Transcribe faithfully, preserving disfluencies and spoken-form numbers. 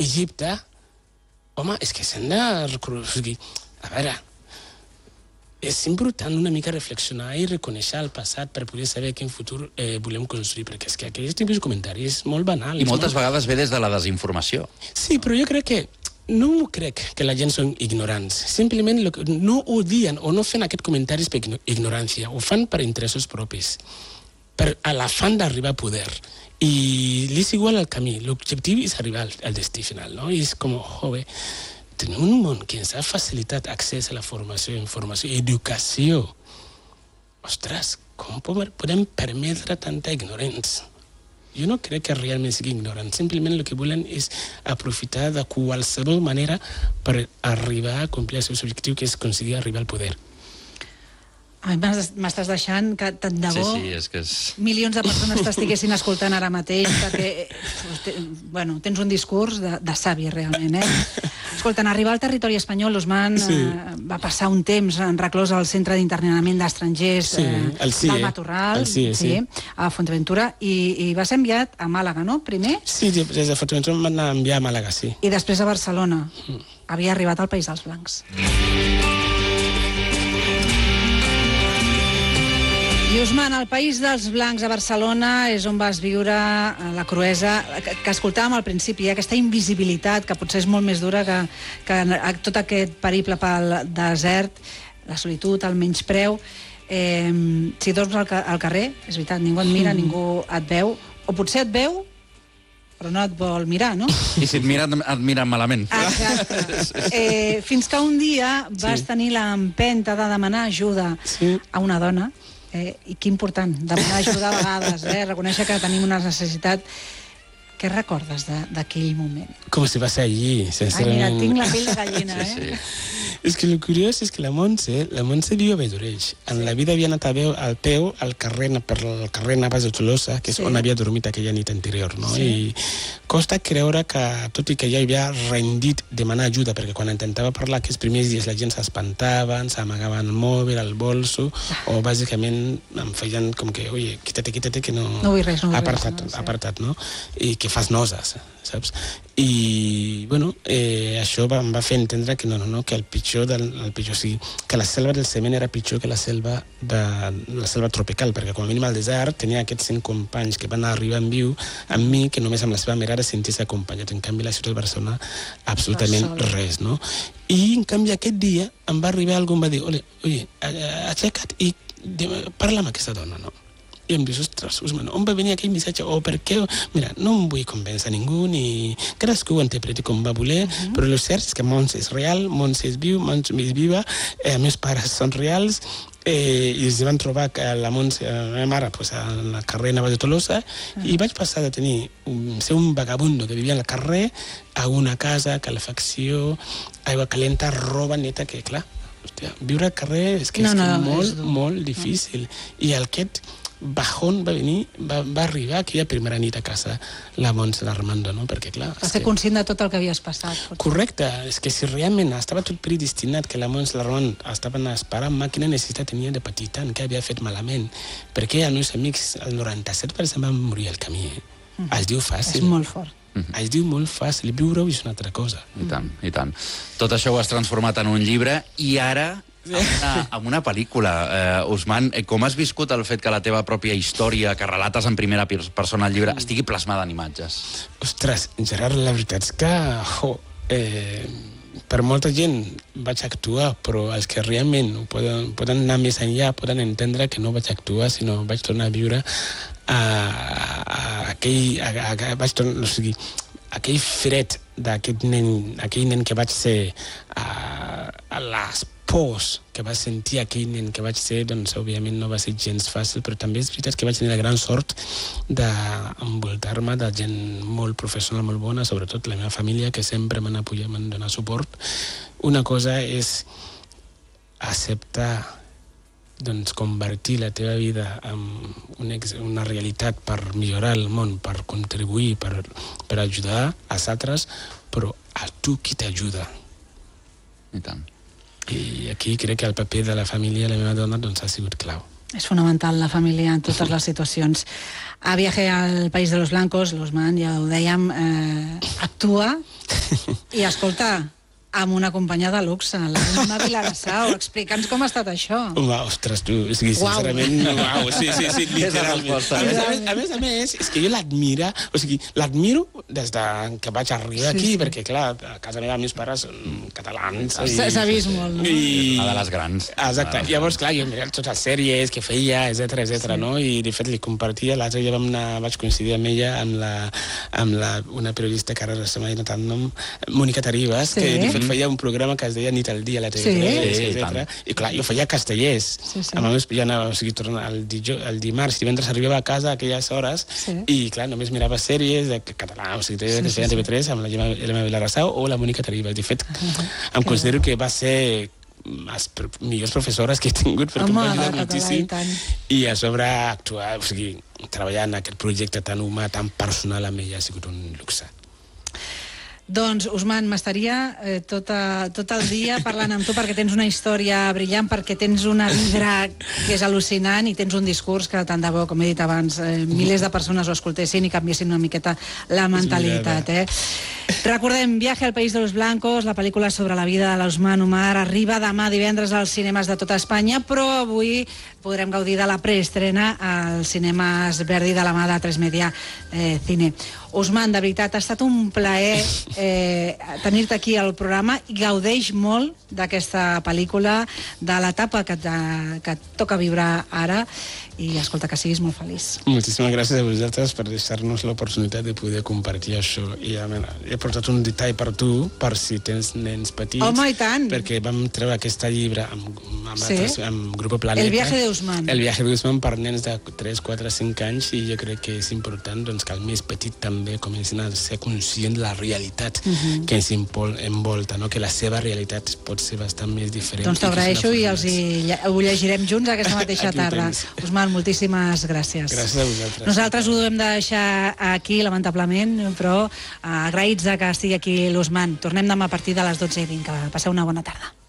Egipte, home, és que s'han de reconèixer... A veure, és important una mica reflexionar i reconèixer el passat per poder saber quin futur eh, volem construir, perquè és que aquest tipus de comentari és molt banal. I moltes molt... vegades ve des de la desinformació. Sí, però jo crec que no crec que la gent són ignorants. Simplement lo que no odien o no fan aquests comentaris per ignorància, ho fan per interessos propis, per a l'afany d'arribar a poder. I li és igual el camí, l'objectiu és arribar al, al destí final, no? I és com, jove, tenim un món que ens ha facilitat accés a la formació, informació, educació. Ostres, com podem permetre tanta ignorància? Jo no crec que realment sigui ignorant. Simplement el que volen és aprofitar de qualsevol manera per arribar a complir el seu objectiu, que és aconseguir arribar al poder. A mi m'estàs deixant que tant de bo sí, sí, és que és... milions de persones t'estiguessin escoltant ara mateix, perquè bueno, tens un discurs de, de savi, realment, eh? Escolta, en arribar al territori espanyol, l'Ousmane sí. eh, va passar un temps en reclòs al centre d'internament d'estrangers sí, eh, el C I E, del Matorral, el C I E, sí, sí, a Fuerteventura, i, i va ser enviat a Màlaga, no?, primer? Sí, des de Fuerteventura em van enviar a Màlaga, sí. I després a Barcelona. Mm. Havia arribat al País dels Blancs. I Ousmane, el País dels Blancs a Barcelona és on vas viure la cruesa que, que escoltàvem al principi, eh? Aquesta invisibilitat que potser és molt més dura que, que tot aquest periple pel desert, la solitud, el menyspreu. Eh, si dorms al, al carrer, és veritat, ningú et mira, mm. ningú et veu, o potser et veu, però no et vol mirar, no? I si et miren, et miren malament. Exacte. Eh, fins que un dia vas sí. tenir l'empenta de demanar ajuda sí. a una dona. Eh, I que important, demanar ajuda a vegades, eh? Reconèixer que tenim una necessitat. Què recordes d'aquell moment? Com si va ser allí, sincerament. Ai, mira, tinc la pell de gallina, eh? Sí, sí. És que el curiós és que la Montse, la Montse viu a Vedoreix. En sí. la vida havia anat a veu al peu al carrer, per el carrer Navas de Tolosa, que és sí. on havia dormit aquella nit anterior, no? Sí. I costa creure que, tot i que ja havia rendit demanar ajuda, perquè quan intentava parlar aquests primers dies la gent s'espantaven, s'amagaven el mòbil, el bolso, o bàsicament em feien com que, oye, quítate, quítate, que no... No vull res, no vull apartat, res. No? Apartat, no? I que fas noses, saps? I, bueno, eh, això va, em va fer entendre que no, no, no, que el pitjor, del, el pitjor, o sigui, que la selva del cement era pitjor que la selva de la selva tropical, perquè com a mínim al desert tenia aquests cinc companys que van arribar en viu amb mi, que només amb la seva mirada sentir-se acompanyat. En canvi, la ciutat de Barcelona, absolutament res, no? I, en canvi, aquest dia em va arribar algú, em va dir, oye, oye, aixeca't i parla amb aquesta dona, no? I em dius, ostres, Ousmane, on va venir aquell missatge? O per què? Mira, no em vull convèncer ningú, ni cadascú ho interpreti com va voler, uh-huh. però el cert és que Montse és real, Montse és viu, Montse és viva, eh, meus pares són reals, eh, i es van trobar que la Montse, la meva mare, pues, a la carrer Navas de Tolosa, uh-huh. i vaig passar de tenir un, ser un vagabundo que vivia al carrer a una casa, calefacció, aigua calenta, roba neta, que clar, hòstia, viure al carrer és que no, és no, que molt, és molt difícil. No. I aquest bajón va venir, va, va arribar aquella primera nit a casa la Montse l'Armando, no? Perquè, clar... Va ser que... conscient de tot el que havies passat. Potser. Correcte, és que si realment estava tot predestinat que la Montse l'Armando estaven esperant màquina, necessitat tenia de patir tant, que havia fet malament. Perquè els meus amics, el noranta-set per cent van morir al camí. Eh? Mm. Es diu fàcil. És molt fort. Mm-hmm. Es diu molt fàcil, viure-ho és una altra cosa. I tant, i tant. Tot això ho has transformat en un llibre i ara... Amb una, amb una pel·lícula, eh, Ousmane, com has viscut el fet que la teva pròpia història, que relates en primera persona al llibre, estigui plasmada en imatges? Ostres, Gerard, la veritat és que jo, eh, per molta gent vaig actuar, però els que realment poden, poden anar més enllà poden entendre que no vaig actuar, sinó vaig tornar a viure a, a aquell, a, a, vaig tornar, o sigui, aquell fred d'aquest nen, aquell nen que vaig ser, a, a les pors que va sentir aquell nen que vaig ser, doncs òbviament no va ser gens fàcil, però també és veritat que vaig tenir la gran sort d'envoltar-me de gent molt professional, molt bona, sobretot la meva família, que sempre m'han apoyat, m'han donat suport. Una cosa és acceptar, doncs, convertir la teva vida en una, una realitat per millorar el món, per contribuir, per, per ajudar als altres, però a tu qui t'ajuda. I tant. I aquí crec que el paper de la família, la meva dona, doncs ha sigut clau. És fonamental la família en totes les situacions. A Viaje al País de los Blancos, l'Ousmane, ja ho dèiem, eh, actua i, escolta, amb una companya de luxe, la Gemma Vilarassau. Explica'ns com ha estat això. Home, ostres, tu, o sigui, sincerament, uau, sí, sí, sí, literalment. A més, a més, a més, a més, és que jo l'admira, o sigui, l'admiro des de que vaig arribar aquí, perquè, clar, a casa meva meus pares són catalans. S'ha vist molt, no? Una de les grans. Exacte. Llavors, clar, jo mirava totes les sèries que feia, etcètera, etcètera, no? I, de fet, li compartia. L'altre dia vam anar, vaig coincidir amb ella, amb la, amb la, una periodista que ara no se m'ha dit tant nom, Mònica Taribas, que, de fet, feia un programa que es deia Nit al dia a la T V tres, sí, etcètera. I clar, jo feia castellers. Sí, sí. A més, jo anava, o sigui, tornava el, el dimarts, divendres arribava a casa a aquelles hores, sí. I clar, només mirava sèries de català, o sigui, sí, que feia sí, T V tres amb la Gemma Vilarassau o la Mònica Taribas. De fet, uh -huh. em considero que va ser les millors professores que he tingut perquè m'ha ajudat moltíssim i a sobre actuar, o sigui, treballar en aquest projecte tan humà, tan personal amb ella ha sigut un luxe. Doncs, Ousmane, m'estaria eh, tot, a, tot el dia parlant amb tu perquè tens una història brillant, perquè tens una vibra que és al·lucinant i tens un discurs que tant de bo, com he dit abans, eh, milers de persones ho escoltessin i canviessin una miqueta la mentalitat. Eh? Recordem, Viaje al País de los Blancos, la pel·lícula sobre la vida de l'Ousmane Omar, arriba demà divendres als cinemes de tota Espanya, però avui podrem gaudir de la preestrena als cinemes Verdi de la mà de tres Media eh, Cine. Ousmane, de veritat, ha estat un plaer eh, tenir-te aquí al programa i gaudeix molt d'aquesta pel·lícula, de l'etapa que, que et toca viure ara i, escolta, que siguis molt feliç. Moltíssimes gràcies a vosaltres per deixar-nos l'oportunitat de poder compartir això. I, mena, he portat un detall per tu, per si tens nens petits. Home, i tant! Perquè vam treure aquesta llibre amb, amb, sí? altres, amb Grupo Planeta. El viaje de Ousmane. El viaje de Ousmane per nens de tres, quatre, cinc anys, i jo crec que és important doncs, que el més petit també comencin a ser conscient de la realitat uh-huh. que ens envolta, no? Que la seva realitat pot ser bastant més diferent. Doncs t'agraeixo i els hi, ho llegirem junts aquesta mateixa tarda. Ousmane, moltíssimes gràcies. Gràcies a vosaltres. Nosaltres ho hem de deixar aquí, lamentablement, però agraïts que estigui aquí l'Ousmane. Tornem demà a partir de les dotze i vint. Que passeu una bona tarda.